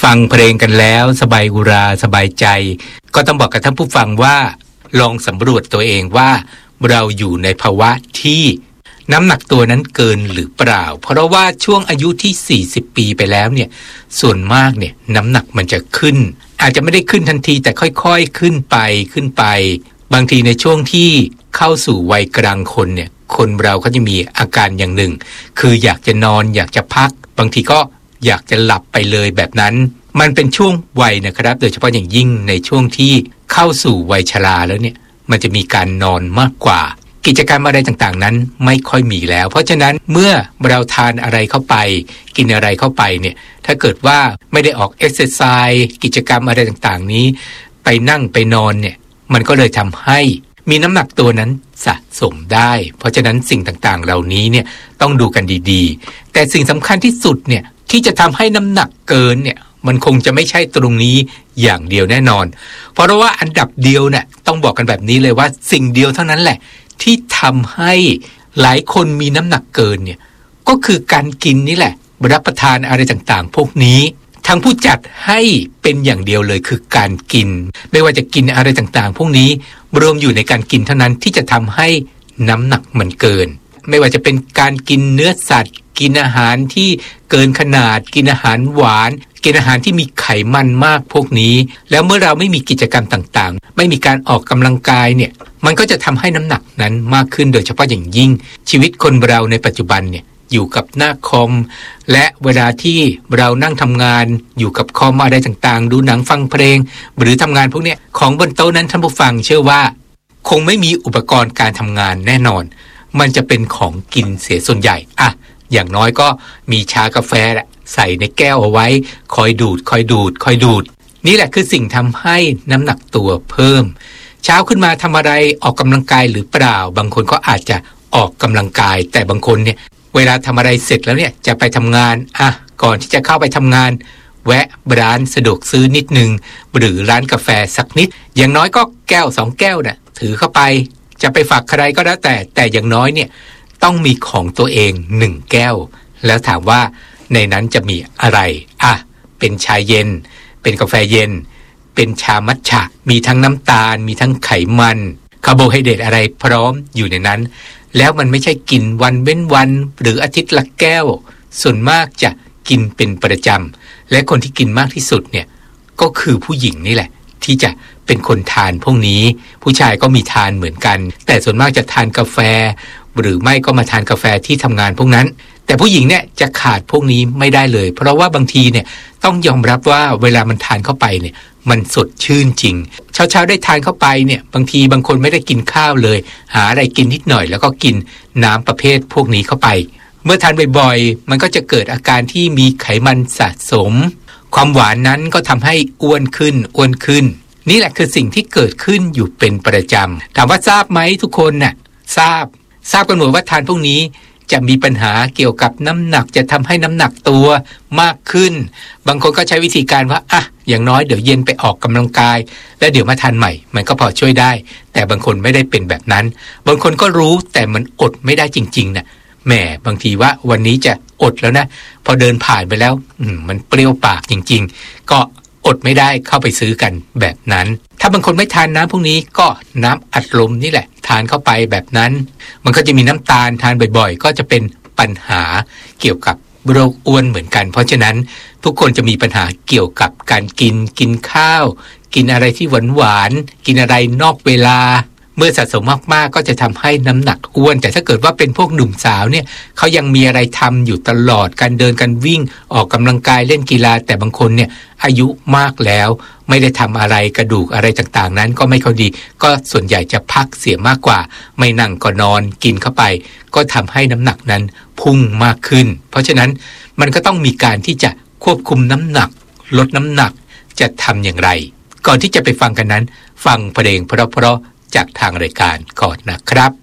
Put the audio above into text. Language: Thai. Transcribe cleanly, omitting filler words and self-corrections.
ฟังเพลงกันแล้วสบายอุราสบายใจก็ต้องบอกกับท่านผู้ฟังว่าลองสำรวจตัวเองว่าเราอยู่ในภาวะที่น้ำหนักตัวนั้นเกินหรือเปล่าเพราะว่าช่วงอายุที่40ปีไปแล้วเนี่ยส่วนมากเนี่ยน้ำหนักมันจะขึ้นอาจจะไม่ได้ขึ้นทันทีแต่ค่อยๆขึ้นไปบางทีในช่วงที่เข้าสู่วัยกลางคนเนี่ยคนเราก็จะมีอาการอย่างหนึ่งคืออยากจะนอนอยากจะพักบางทีก็อยากจะหลับไปเลยแบบนั้นมันเป็นช่วงวัยนะครับโดยเฉพาะอย่างยิ่งในช่วงที่เข้าสู่วัยชราแล้วเนี่ยมันจะมีการนอนมากกว่ากิจกรรมอะไรต่างๆนั้นไม่ค่อยมีแล้วเพราะฉะนั้นเมื่อเราทานอะไรเข้าไปกินอะไรเข้าไปเนี่ยถ้าเกิดว่าไม่ได้ออกเอ็กซ์ไซส์กิจกรรมอะไรต่างๆนี้ไปนั่งไปนอนเนี่ยมันก็เลยทำให้มีน้ำหนักตัวนั้นสะสมได้เพราะฉะนั้นสิ่งต่างๆเหล่านี้เนี่ยต้องดูกันดีๆแต่สิ่งสำคัญที่สุดเนี่ยที่จะทำให้น้ำหนักเกินเนี่ยมันคงจะไม่ใช่ตรงนี้อย่างเดียวแน่นอนเพราะว่าอันดับเดียวเนี่ยต้องบอกกันแบบนี้เลยว่าสิ่งเดียวเท่านั้นแหละที่ทำให้หลายคนมีน้ำหนักเกินเนี่ยก็คือการกินนี่แหละรับประทานอะไรต่างๆพวกนี้ทางผู้จัดให้เป็นอย่างเดียวเลยคือการกินไม่ว่าจะกินอะไรต่างๆพวกนี้รวมอยู่ในการกินเท่านั้นที่จะทำให้น้ำหนักมันเกินไม่ว่าจะเป็นการกินเนื้อสัตว์กินอาหารที่เกินขนาดกินอาหารหวานกินอาหารที่มีไขมันมากพวกนี้แล้วเมื่อเราไม่มีกิจกรรมต่างๆไม่มีการออกกำลังกายเนี่ยมันก็จะทำให้น้ำหนักนั้นมากขึ้นโดยเฉพาะอย่างยิ่งชีวิตคนเราในปัจจุบันเนี่ยอยู่กับหน้าคอมและเวลาที่เรานั่งทำงานอยู่กับคอมอะไรต่างๆดูหนังฟังเพลงหรือทำงานพวกนี้ของบนโต๊ะนั้นท่านผู้ฟังเชื่อว่าคงไม่มีอุปกรณ์การทำงานแน่นอนมันจะเป็นของกินเสียส่วนใหญ่อย่างน้อยก็มีชากาแฟแหละใส่ในแก้วเอาไว้คอยดูดนี่แหละคือสิ่งทำให้น้ำหนักตัวเพิ่มเช้าขึ้นมาทำอะไรออกกำลังกายหรือเปล่าบางคนก็อาจจะออกกำลังกายแต่บางคนเนี่ยเวลาทำอะไรเสร็จแล้วเนี่ยจะไปทำงานก่อนที่จะเข้าไปทำงานแวะร้านสะดวกซื้อนิดนึงหรือร้านกาแฟสักนิดอย่างน้อยก็แก้ว2แก้วน่ะถือเข้าไปจะไปฝากใครก็แล้วแต่อย่างน้อยเนี่ยต้องมีของตัวเอง1แก้วแล้วถามว่าในนั้นจะมีอะไรเป็นชาเย็นเป็นกาแฟเย็นเป็นชามัทฉะมีทั้งน้ำตาลมีทั้งไขมันคาร์โบไฮเดรตอะไรพร้อมอยู่ในนั้นแล้วมันไม่ใช่กินวันเว้นวันหรืออาทิตย์ละแก้วส่วนมากจะกินเป็นประจำและคนที่กินมากที่สุดเนี่ยก็คือผู้หญิงนี่แหละที่จะเป็นคนทานพวกนี้ผู้ชายก็มีทานเหมือนกันแต่ส่วนมากจะทานกาแฟหรือไม่ก็มาทานกาแฟที่ทำงานพวกนั้นแต่ผู้หญิงเนี่ยจะขาดพวกนี้ไม่ได้เลยเพราะว่าบางทีเนี่ยต้องยอมรับว่าเวลามันทานเข้าไปเนี่ยมันสดชื่นจริงเช้าได้ทานเข้าไปเนี่ยบางทีบางคนไม่ได้กินข้าวเลยหาอะไรกินนิดหน่อยแล้วก็กินน้ำประเภทพวกนี้เข้าไปเมื่อทานบ่อยๆมันก็จะเกิดอาการที่มีไขมันสะสมความหวานนั้นก็ทำให้อ้วนขึ้นนี่แหละคือสิ่งที่เกิดขึ้นอยู่เป็นประจำถามว่าทราบไหมทุกคนน่ะทราบกันหมดว่าทานพวกนี้จะมีปัญหาเกี่ยวกับน้ำหนักจะทำให้น้ำหนักตัวมากขึ้นบางคนก็ใช้วิธีการว่าอย่างน้อยเดี๋ยวเย็นไปออกกำลังกายแล้วเดี๋ยวมาทานใหม่มันก็พอช่วยได้แต่บางคนไม่ได้เป็นแบบนั้นบางคนก็รู้แต่มันอดไม่ได้จริงๆนะแหมบางทีว่าวันนี้จะอดแล้วนะพอเดินผ่านไปแล้วมันเปรี้ยวปากจริงๆก็อดไม่ได้เข้าไปซื้อกันแบบนั้นถ้าบางคนไม่ทานน้ำพวกนี้ก็น้ำอัดลมนี่แหละทานเข้าไปแบบนั้นมันก็จะมีน้ำตาลทานบ่อยๆก็จะเป็นปัญหาเกี่ยวกับโรคอ้วนเหมือนกันเพราะฉะนั้นทุกคนจะมีปัญหาเกี่ยวกับการกินข้าวกินอะไรที่หวานกินอะไรนอกเวลาเมื่อสะสมมากๆก็จะทำให้น้ำหนักอ้วนแต่ถ้าเกิดว่าเป็นพวกหนุ่มสาวเนี่ยเขายังมีอะไรทำอยู่ตลอดการเดินการวิ่งออกกำลังกายเล่นกีฬาแต่บางคนเนี่ยอายุมากแล้วไม่ได้ทำอะไรกระดูกอะไรต่างๆนั้นก็ไม่ค่อยดีก็ส่วนใหญ่จะพักเสียมากกว่าไม่นั่งก็นอนกินเข้าไปก็ทำให้น้ำหนักนั้นพุ่งมากขึ้นเพราะฉะนั้นมันก็ต้องมีการที่จะควบคุมน้ำหนักลดน้ำหนักจะทำอย่างไรก่อนที่จะไปฟังกันนั้นฟังเพลงเพราะจากทางรายการก่อนนะครับ